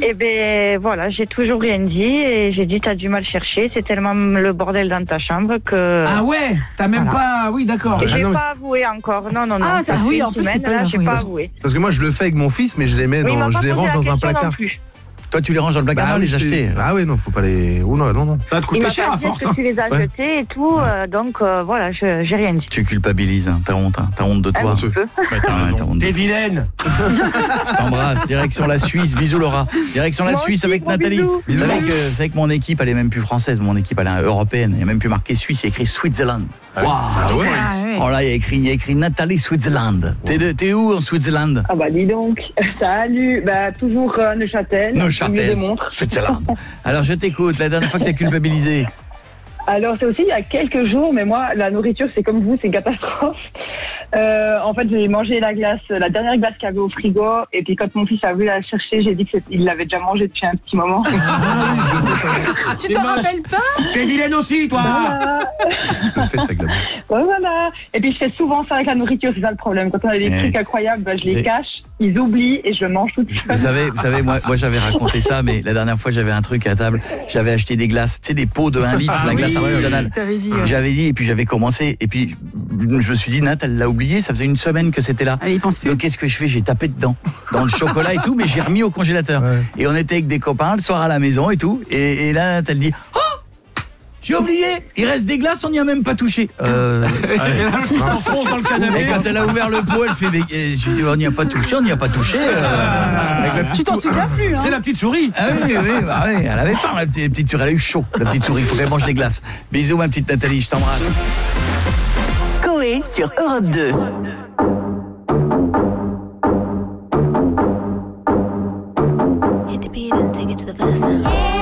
Et ben voilà, j'ai toujours rien dit et j'ai dit t'as du mal chercher, c'est tellement le bordel dans ta chambre que... Ah ouais, t'as même pas... Oui, d'accord. Et j'ai pas avoué encore, non. Ah, t'as oui, en plus, semaine, c'est pas là, j'ai avoué. pas avoué. Parce que moi, je le fais avec mon fils, mais je les mets je les range dans un placard. Toi, tu les ranges dans le placard, les acheter. Ah ouais, non, faut pas les... Oh non. Ça va te coûter cher à force. Que tu les as jetés et tout, donc voilà, j'ai rien dit. Tu culpabilises, hein. T'as honte de toi. Un petit peu. T'as honte. T'es vilaine. T'embrasse, direction la Suisse, bisous Laura. Direction la Suisse avec Nathalie. Vous savez que mon équipe, elle est même plus française, mon équipe, elle est européenne. Il n'y a même plus marqué Suisse, il y a écrit Switzerland. Wow. Oh là, il y a écrit Nathalie Switzerland. T'es où en Switzerland? Ah bah dis donc, salut, toujours Neuchâtel. Switzerland. Alors je t'écoute, la dernière fois que t'as culpabilisé. Alors c'est aussi il y a quelques jours, mais moi la nourriture c'est comme vous, c'est une catastrophe. En fait j'ai mangé la dernière glace qu'il y avait au frigo, et puis quand mon fils a voulu la chercher, j'ai dit qu'il l'avait déjà mangée depuis un petit moment. Tu t'en rappelles pas? T'es vilaine aussi, toi. Je fais ça avec la bouche. Ouais, voilà. Et puis je fais souvent ça avec la nourriture, c'est ça le problème. Quand on a des trucs incroyables, je les cache, ils oublient et je mange tout seul. Vous savez, moi j'avais raconté ça, mais la dernière fois j'avais un truc à table, j'avais acheté des glaces, tu sais, des pots de 1 litre, la glace artisanale. J'avais dit, et puis j'avais commencé, et puis je me suis dit, Nat, elle l'a oublié, ça faisait une semaine que c'était là. Il pense plus. Donc qu'est-ce que je fais? J'ai tapé dedans, dans le chocolat et tout, mais j'ai remis au congélateur. Ouais. Et on était avec des copains le soir à la maison et tout, et là, Nat, elle dit, oh, j'ai oublié, il reste des glaces, on n'y a même pas touché. Et là, le petit s'enfonce dans le canapé. Et quand elle a ouvert le pot, elle fait, j'ai dit, on n'y a pas touché. Tu t'en souviens plus, hein? C'est la petite souris. Ah oui, elle avait faim, la petite souris, elle a eu chaud, la petite souris, il faut qu'elle mange des glaces. Bisous, ma petite Nathalie, je t'embrasse. Coé sur Europe 2. Hit the beat and take it to the verse now.